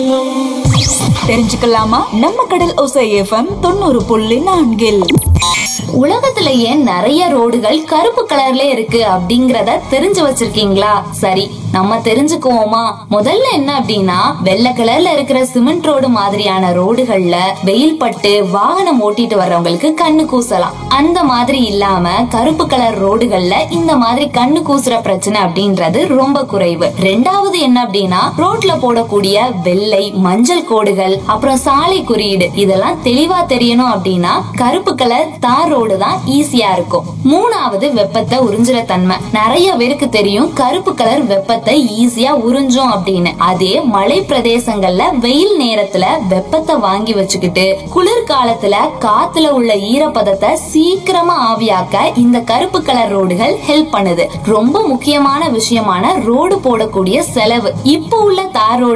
தெரிஞ்சுக்கலாமா? நம்ம கடல் ஓசை எஃப்எம் 90.4. உலகத்திலேயே நிறைய ரோடுகள் கருப்பு கலர்ல இருக்கு அப்படிங்கறத தெரிஞ்சு வச்சிருக்கீங்களா? சரி, நம்ம தெரிஞ்சுக்குவோமா? முதல்ல என்ன அப்படின்னா, வெள்ளை கலர்ல இருக்கிற சிமெண்ட் ரோடு மாதிரியான ரோடுகள்ல வெயில் பட்டு வாகனம் ஓட்டிட்டு வர்றவங்களுக்கு கண்ணு கூசலாம். அந்த மாதிரி இல்லாம கருப்பு கலர் ரோடுகள்ல இந்த மாதிரி கண்ணு கூசுற பிரச்சனை அப்படின்றது ரொம்ப குறைவு. ரெண்டாவது என்ன அப்படின்னா, ரோட்ல போடக்கூடிய வெள்ளை மஞ்சள் கோடுகள், அப்புறம் சாலை குறியீடு, இதெல்லாம் தெளிவா தெரியணும் அப்படின்னா கருப்பு கலர் தார் ரோடு தான் ஈஸியா இருக்கும். மூணாவது வெப்பத்தை உறிஞ்சுற தன்மை. நிறைய பேருக்கு தெரியும் கருப்பு கலர் வெப்பத்தை ஈஸியா உறிஞ்சும் அப்படின்னு. அதே மலை பிரதேசங்கள்ல வெயில் நேரத்துல வெப்பத்தை வாங்கி வச்சுக்கிட்டு குளிர் காலத்துல காத்துல உள்ள ஈரப்பதத்தை சீக்கிரமா ஆவியாக்க இந்த கருப்பு கலர் ரோடுகள் ஹெல்ப் பண்ணுது. ரொம்ப முக்கியமான விஷயமான ரோடு போடக்கூடிய செலவு. இப்போ உள்ள தார் ரோடு